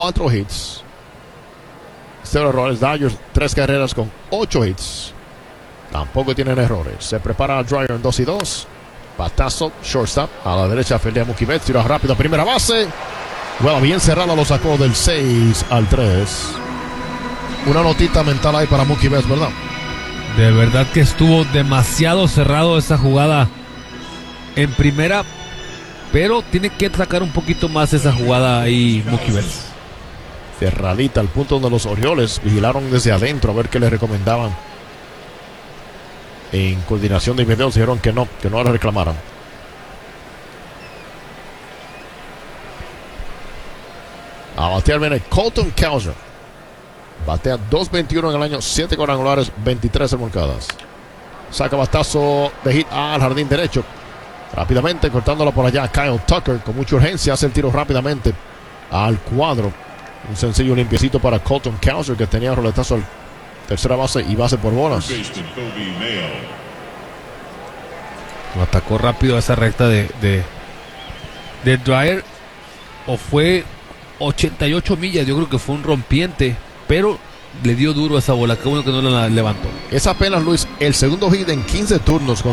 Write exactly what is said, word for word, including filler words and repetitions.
cuatro hits. Cero errores. Dodgers, tres carreras con ocho hits. Tampoco tienen errores. Se prepara Dreyer en dos y dos. Batazo, shortstop. A la derecha, Felipe Mookie Betts. Tira rápido, primera base. Bueno, bien cerrado, lo sacó del seis al tres. Una notita mental ahí para Mookie Betts, ¿verdad? De verdad que estuvo demasiado cerrado esa jugada en primera, pero tiene que sacar un poquito más esa jugada ahí Mookie Betts. Cerradita, al punto donde los Orioles vigilaron desde adentro a ver qué le recomendaban. En coordinación de inmediato dijeron que no, que no la reclamaran. A batear viene Colton Cowser. Batea dos veintiuno en el año, siete cuadrangulares, veintitrés remolcadas. Saca batazo de hit al jardín derecho. Rápidamente cortándola por allá Kyle Tucker. Con mucha urgencia hace el tiro rápidamente al cuadro. Un sencillo limpiecito para Colton Cowser, que tenía roletazo al tercera base y base por bolas. Lo atacó rápido a esa recta de, de, de Dreyer. O fue ochenta y ocho millas. Yo creo que fue un rompiente, pero le dio duro a esa bola. Qué bueno que no la levantó. Es apenas, Luis, el segundo hit en quince turnos con